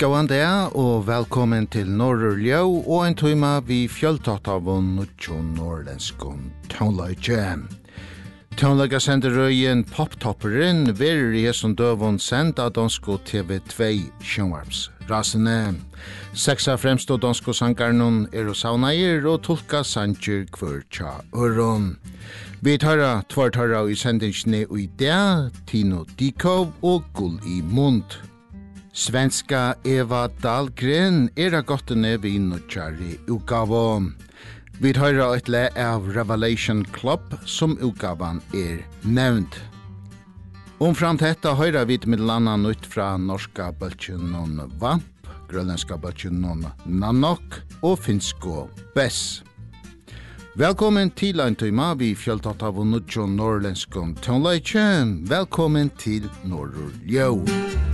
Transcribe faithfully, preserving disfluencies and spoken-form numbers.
Gåan dag og velkommen til Norrur Ljau og en tøyma vi fjøltatt av nutjon norrlenskon tånløyke. Tånløyga sender røyen poptopperen verer i som døvon senda dansko T V två sjønvarps. Rasene. Seksa fremstå dansko sangarnon er og saunair og tolka sanger kvørtja øron. Vi tar tvart høra i sendingsne og i det, Tino Dikov og Gull i Mund. Svenska Eva Dahlgren er av gottene vi nødgjari utgave. Vi hører et le av Revelation Club som utgaven er nevnt. Omfram til dette hører vi med landa nytt fra norska bøltjunnen Vamp, grønlandska bøltjunnen Nannok og finsko Bess. Velkommen til en tøyma vi fjøltatt av nødjon norrlenskon tånleikje. Velkommen til Norrur Ljau.